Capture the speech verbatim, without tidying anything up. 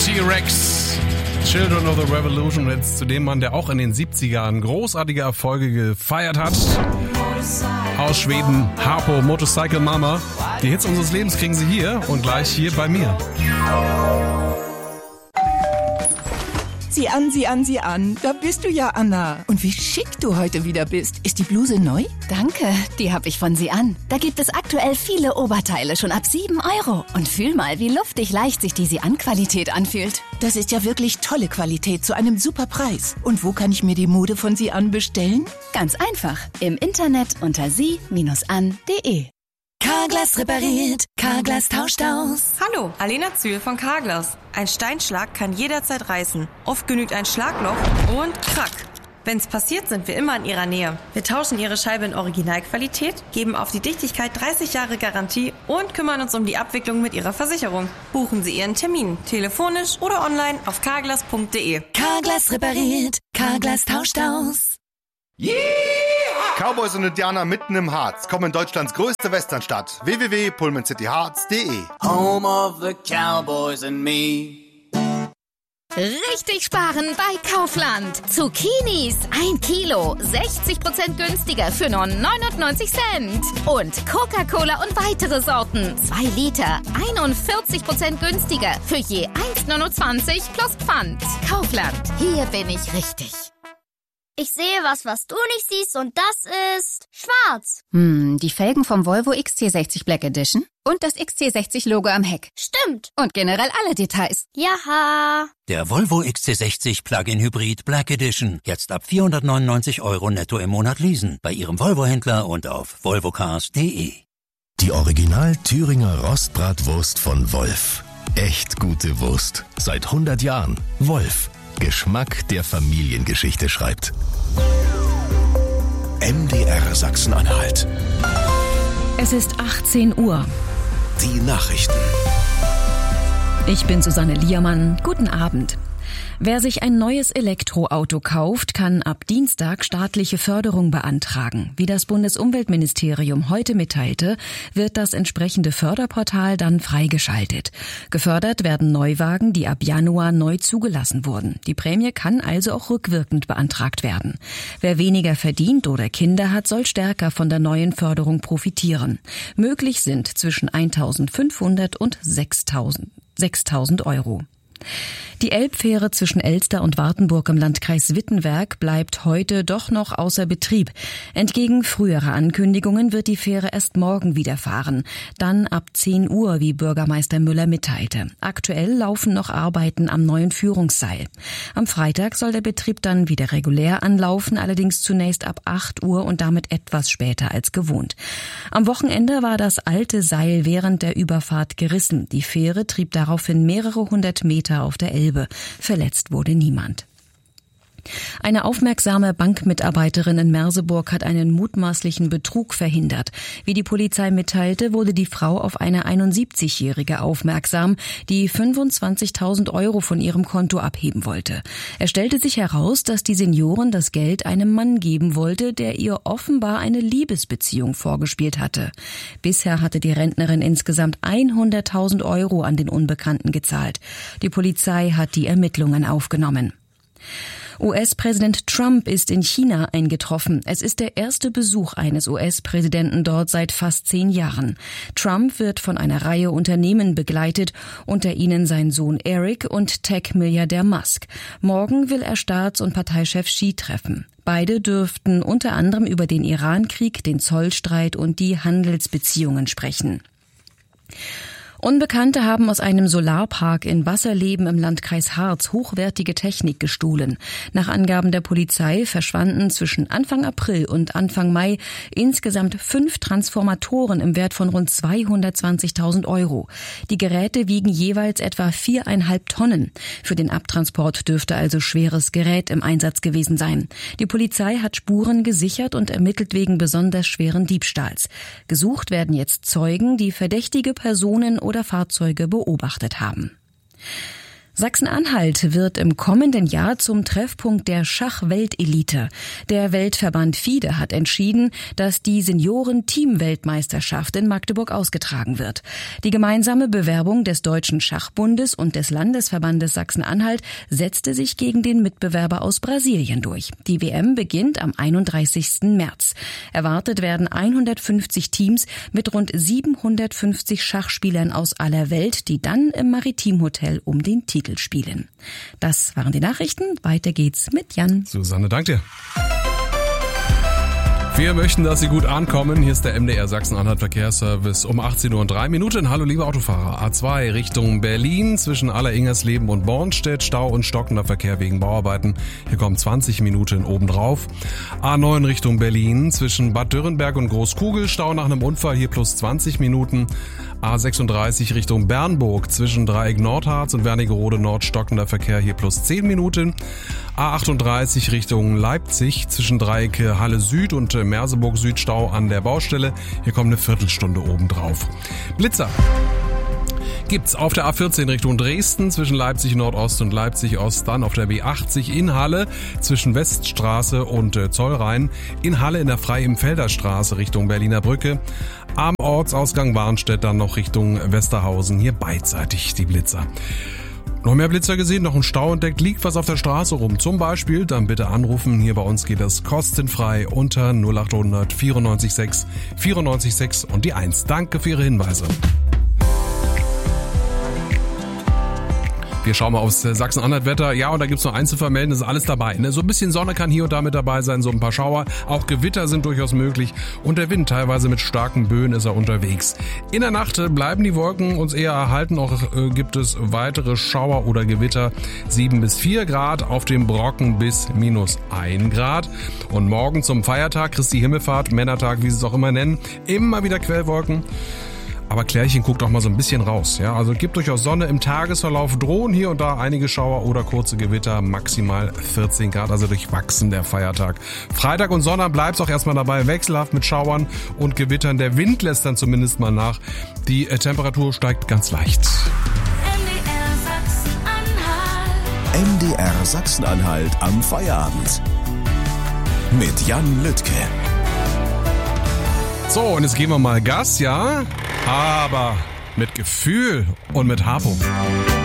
T-Rex, Children of the Revolution, jetzt zu dem Mann, der auch in den siebzigern großartige Erfolge gefeiert hat. Aus Schweden, Harpo, Motorcycle Mama. Die Hits unseres Lebens kriegen Sie hier und gleich hier bei mir. Sieh an, sieh an, sieh an. Da bist du ja, Anna. Und wie schick du heute wieder bist. Ist die Bluse neu? Danke, die habe ich von Sie an. Da gibt es aktuell viele Oberteile schon ab sieben Euro. Und fühl mal, wie luftig leicht sich die Sie an Qualität anfühlt. Das ist ja wirklich tolle Qualität zu einem super Preis. Und wo kann ich mir die Mode von Sie an bestellen? Ganz einfach. Im Internet unter sie an punkt de. Carglass repariert, Carglass tauscht aus. Hallo, Alena Zühl von Carglass. Ein Steinschlag kann jederzeit reißen. Oft genügt ein Schlagloch und krack. Wenn's passiert, sind wir immer in Ihrer Nähe. Wir tauschen Ihre Scheibe in Originalqualität, geben auf die Dichtigkeit dreißig Jahre Garantie und kümmern uns um die Abwicklung mit Ihrer Versicherung. Buchen Sie Ihren Termin, telefonisch oder online auf carglass punkt de. Carglass repariert, Carglass tauscht aus. Yeah! Cowboys und Indianer mitten im Harz kommen in Deutschlands größte Westernstadt. w w w punkt pullman city hearts punkt de. Home of the Cowboys and me. Richtig sparen bei Kaufland. Zucchinis, ein Kilo, sechzig Prozent günstiger für nur neunundneunzig Cent. Und Coca-Cola und weitere Sorten, zwei Liter, einundvierzig Prozent günstiger für je eins neunundzwanzig plus Pfand. Kaufland, hier bin ich richtig. Ich sehe was, was du nicht siehst, und das ist schwarz. Hm, die Felgen vom Volvo X C sechzig Black Edition und das X C sechzig Logo am Heck. Stimmt. Und generell alle Details. Jaha. Der Volvo X C sechzig Plug-in Hybrid Black Edition. Jetzt ab vierhundertneunundneunzig Euro netto im Monat leasen. Bei Ihrem Volvo-Händler und auf volvocars punkt de. Die Original Thüringer Rostbratwurst von Wolf. Echt gute Wurst. Seit hundert Jahren. Wolf. Geschmack, der Familiengeschichte schreibt. M D R Sachsen-Anhalt. Es ist achtzehn Uhr. Die Nachrichten. Ich bin Susanne Liermann. Guten Abend. Wer sich ein neues Elektroauto kauft, kann ab Dienstag staatliche Förderung beantragen. Wie das Bundesumweltministerium heute mitteilte, wird das entsprechende Förderportal dann freigeschaltet. Gefördert werden Neuwagen, die ab Januar neu zugelassen wurden. Die Prämie kann also auch rückwirkend beantragt werden. Wer weniger verdient oder Kinder hat, soll stärker von der neuen Förderung profitieren. Möglich sind zwischen eintausendfünfhundert und sechstausend Euro. Die Elbfähre zwischen Elster und Wartenburg im Landkreis Wittenberg bleibt heute doch noch außer Betrieb. Entgegen früherer Ankündigungen wird die Fähre erst morgen wieder fahren. Dann ab zehn Uhr, wie Bürgermeister Müller mitteilte. Aktuell laufen noch Arbeiten am neuen Führungsseil. Am Freitag soll der Betrieb dann wieder regulär anlaufen, allerdings zunächst ab acht Uhr und damit etwas später als gewohnt. Am Wochenende war das alte Seil während der Überfahrt gerissen. Die Fähre trieb daraufhin mehrere hundert Meter auf der Elbe. Verletzt wurde niemand. Eine aufmerksame Bankmitarbeiterin in Merseburg hat einen mutmaßlichen Betrug verhindert. Wie die Polizei mitteilte, wurde die Frau auf eine einundsiebzigjährige aufmerksam, die fünfundzwanzigtausend Euro von ihrem Konto abheben wollte. Es stellte sich heraus, dass die Seniorin das Geld einem Mann geben wollte, der ihr offenbar eine Liebesbeziehung vorgespielt hatte. Bisher hatte die Rentnerin insgesamt hunderttausend Euro an den Unbekannten gezahlt. Die Polizei hat die Ermittlungen aufgenommen. U S-Präsident Trump ist in China eingetroffen. Es ist der erste Besuch eines U S-Präsidenten dort seit fast zehn Jahren. Trump wird von einer Reihe Unternehmen begleitet, unter ihnen sein Sohn Eric und Tech-Milliardär Musk. Morgen will er Staats- und Parteichef Xi treffen. Beide dürften unter anderem über den Iran-Krieg, den Zollstreit und die Handelsbeziehungen sprechen. Unbekannte haben aus einem Solarpark in Wasserleben im Landkreis Harz hochwertige Technik gestohlen. Nach Angaben der Polizei verschwanden zwischen Anfang April und Anfang Mai insgesamt fünf Transformatoren im Wert von rund zweihundertzwanzigtausend Euro. Die Geräte wiegen jeweils etwa viereinhalb Tonnen. Für den Abtransport dürfte also schweres Gerät im Einsatz gewesen sein. Die Polizei hat Spuren gesichert und ermittelt wegen besonders schweren Diebstahls. Gesucht werden jetzt Zeugen, die verdächtige Personen oder Fahrzeuge beobachtet haben. Sachsen-Anhalt wird im kommenden Jahr zum Treffpunkt der Schachweltelite. Der Weltverband FIDE hat entschieden, dass die Senioren-Team-Weltmeisterschaft in Magdeburg ausgetragen wird. Die gemeinsame Bewerbung des Deutschen Schachbundes und des Landesverbandes Sachsen-Anhalt setzte sich gegen den Mitbewerber aus Brasilien durch. Die W M beginnt am einunddreißigsten März. Erwartet werden hundertfünfzig Teams mit rund siebenhundertfünfzig Schachspielern aus aller Welt, die dann im Maritimhotel um den Titel spielen. Das waren die Nachrichten. Weiter geht's mit Jan. Susanne, danke dir. Wir möchten, dass Sie gut ankommen. Hier ist der M D R Sachsen-Anhalt Verkehrsservice um achtzehn Uhr und drei Minuten. Hallo liebe Autofahrer. A zwei Richtung Berlin zwischen Aller-Ingersleben und Bornstedt. Stau und stockender Verkehr wegen Bauarbeiten. Hier kommen zwanzig Minuten obendrauf. A neun Richtung Berlin zwischen Bad Dürrenberg und Großkugel. Stau nach einem Unfall. Hier plus zwanzig Minuten. A sechsunddreißig Richtung Bernburg zwischen Dreieck Nordharz und Wernigerode Nord stockender Verkehr. Hier plus zehn Minuten. A achtunddreißig Richtung Leipzig zwischen Dreieck Halle Süd und Merseburg Süd Stau an der Baustelle. Hier kommt eine Viertelstunde obendrauf. Blitzer gibt's auf der A vierzehn Richtung Dresden zwischen Leipzig Nordost und Leipzig Ost, dann auf der B achtzig in Halle zwischen Weststraße und Zollrhein, in Halle in der Frei-im-Felder Straße Richtung Berliner Brücke, am Ortsausgang Warnstedt dann noch Richtung Westerhausen, hier beidseitig die Blitzer. Noch mehr Blitzer gesehen, noch ein Stau entdeckt, liegt was auf der Straße rum. Zum Beispiel, dann bitte anrufen. Hier bei uns geht das kostenfrei unter null acht hundert vierundneunzig sechs vierundneunzig sechs und die eins. Danke für Ihre Hinweise. Wir schauen mal aufs Sachsen-Anhalt-Wetter. Ja, und da gibt's noch eins zu vermelden, das ist alles dabei. Ne? So ein bisschen Sonne kann hier und da mit dabei sein, so ein paar Schauer. Auch Gewitter sind durchaus möglich. Und der Wind, teilweise mit starken Böen, ist er unterwegs. In der Nacht bleiben die Wolken uns eher erhalten. Auch äh, gibt es weitere Schauer oder Gewitter. sieben bis vier Grad, auf dem Brocken bis minus ein Grad. Und morgen zum Feiertag, Christi Himmelfahrt, Männertag, wie sie es auch immer nennen, immer wieder Quellwolken. Aber Klärchen guckt auch mal so ein bisschen raus. Ja, also gibt durchaus Sonne im Tagesverlauf, drohen hier und da einige Schauer oder kurze Gewitter, maximal vierzehn Grad, also durchwachsen der Feiertag. Freitag und Sonntag bleibt's auch erstmal dabei, wechselhaft mit Schauern und Gewittern. Der Wind lässt dann zumindest mal nach. Die äh, Temperatur steigt ganz leicht. M D R Sachsen-Anhalt am Feierabend. Mit Jan Lüttke. So, und jetzt geben wir mal Gas, ja? Aber mit Gefühl und mit Harpo.